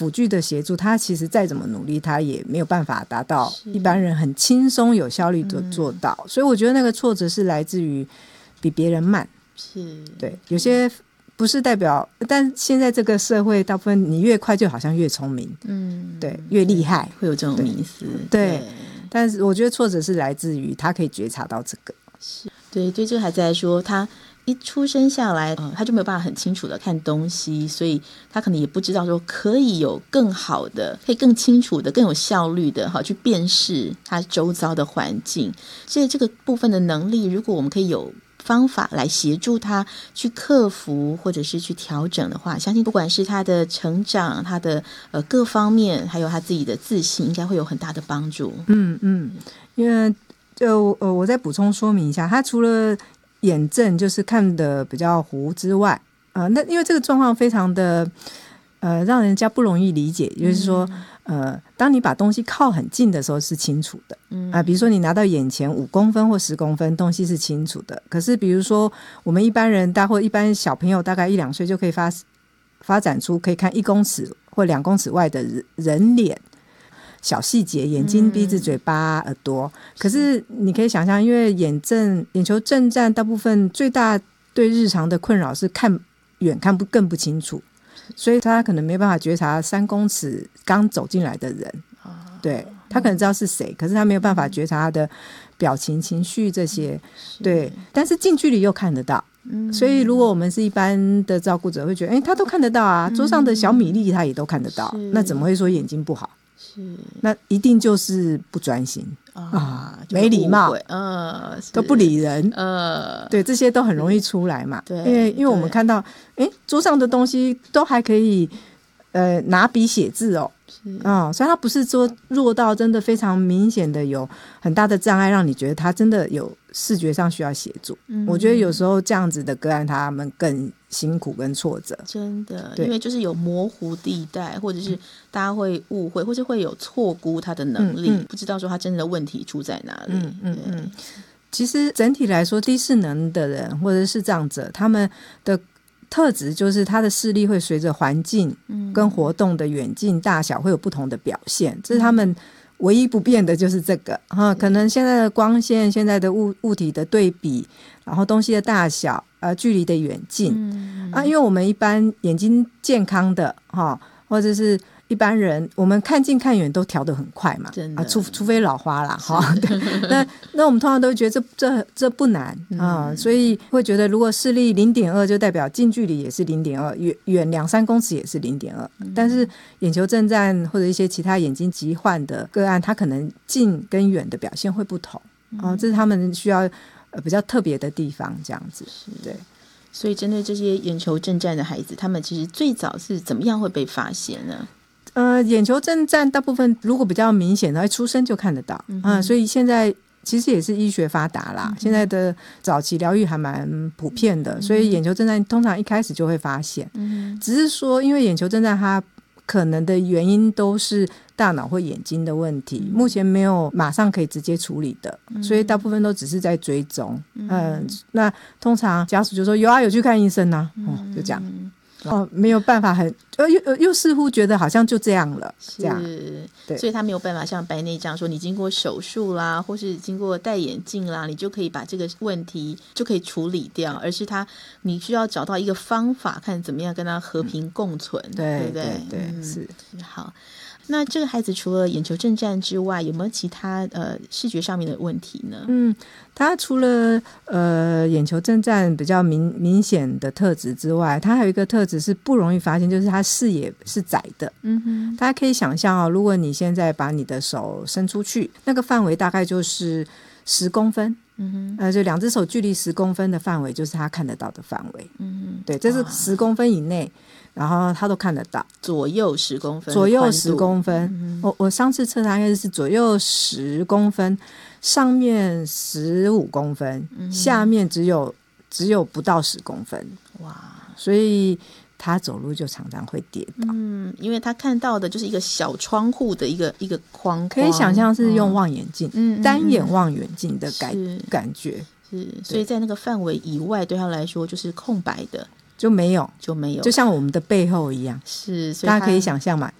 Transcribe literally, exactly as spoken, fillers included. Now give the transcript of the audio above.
辅具的协助，他其实再怎么努力他也没有办法达到一般人很轻松有效率的做到、嗯、所以我觉得那个挫折是来自于比别人慢， 是对，有些不是代表，但现在这个社会大部分你越快就好像越聪明，嗯，对，越厉害， 会有这种迷思， 对, 对， 对， 但是我觉得挫折是来自于他可以觉察到这个， 是对，对这个孩子来说，他一出生下来、呃、他就没有办法很清楚的看东西，所以他可能也不知道说可以有更好的，可以更清楚的更有效率的好去辨识他周遭的环境，所以这个部分的能力如果我们可以有方法来协助他去克服或者是去调整的话，相信不管是他的成长，他的呃各方面，还有他自己的自信，应该会有很大的帮助。 嗯嗯，因为就呃我再补充说明一下，他除了眼症就是看得比较糊之外，呃，那因为这个状况非常的呃让人家不容易理解，就是说。嗯呃，当你把东西靠很近的时候是清楚的，嗯、呃、比如说你拿到眼前五公分或十公分东西是清楚的，可是比如说我们一般人大或一般小朋友大概一两岁就可以发发展出可以看一公尺或两公尺外的人人脸小细节，眼睛、鼻子、嘴巴、耳朵，可是你可以想象，因为眼症眼球症战大部分最大对日常的困扰是看远看不更不清楚，所以他可能没办法觉察三公尺刚走进来的人，对，他可能知道是谁，可是他没有办法觉察他的表情情绪这些，对，但是近距离又看得到，所以如果我们是一般的照顾者会觉得，哎，他都看得到啊，桌上的小米粒他也都看得到，那怎么会说眼睛不好？是，那一定就是不专心啊、啊没礼貌，呃，都不理人，呃，对，这些都很容易出来嘛。对，因为因为我们看到，哎，桌上的东西都还可以，呃，拿笔写字哦，啊、嗯，所以它不是说弱到真的非常明显的有很大的障碍，让你觉得他真的有视觉上需要协助。嗯、我觉得有时候这样子的个案，他们更辛苦跟挫折， 真的，因为就是有模糊地带，或者是大家会误会，或者会有错估他的能力，嗯嗯、不知道说他真正的问题出在哪里。嗯嗯嗯。 其实整体来说，低视能的人或者是视障者，他们的特质就是他的视力会随着环境跟活动的远近大小会有不同的表现，这是他们唯一不变的就是这个、嗯、可能现在的光线，现在的 物, 物体的对比，然后东西的大小，呃，距离的远近、嗯啊、因为我们一般眼睛健康的、哦、或者是一般人，我们看近看远都调得很快嘛，啊、除, 除非老花啦、哦、那, 那我们通常都会觉得这这这不难啊、嗯，所以会觉得如果视力 零点二 就代表近距离也是 零点二， 远远两三公尺也是 零点二、嗯、但是眼球症战或者一些其他眼睛疾患的个案，它可能近跟远的表现会不同、啊、这是他们需要、呃、比较特别的地方，这样子，对。 所以针对这些眼球症战的孩子，他们其实最早是怎么样会被发现呢？ 呃，眼球症战大部分如果比较明显的，出生就看得到、嗯呃、所以现在其实也是医学发达啦、嗯、现在的早期疗愈还蛮普遍的、嗯、所以眼球症战通常一开始就会发现、嗯、只是说因为眼球症战它可能的原因都是大脑或眼睛的问题、嗯、目前没有马上可以直接处理的、嗯、所以大部分都只是在追踪、嗯呃、那通常家属就说有啊，有去看医生啊、嗯哦、就这样哦，没有办法很又又似乎觉得好像就这样了，这样对，所以他没有办法像白内障说你经过手术啦，或是经过戴眼镜啦，你就可以把这个问题就可以处理掉，而是他你需要找到一个方法，看怎么样跟他和平共存，嗯、 对对不对？ 对对、嗯、是好。那这个孩子除了眼球症战之外，有没有其他呃视觉上面的问题呢？ 嗯，他除了呃眼球症战比较明明显的特质之外，他还有一个特质是不容易发现，就是他视野是窄的。嗯哼，大家可以想象哦，如果你现在把你的手伸出去，那个范围大概就是十公分。嗯哼，呃，就两只手距离十公分的范围就是他看得到的范围。嗯哼，对，这是十公分以内。然后他都看得到， 左右十公分， 左右十公分。嗯、我我上次测他应该是左右十公分，上面十五公分，嗯、下面只有只有不到十公分。哇！所以他走路就常常会跌倒。 嗯，因为他看到的就是一个小窗户的一个一个框框， 可以想象是用望远镜，嗯、单眼望远镜的感感觉。 是，所以在那个范围以外，对他来说就是空白的。 就没有就没有， 就像我们的背后一样， 是，所以大家可以想象嘛，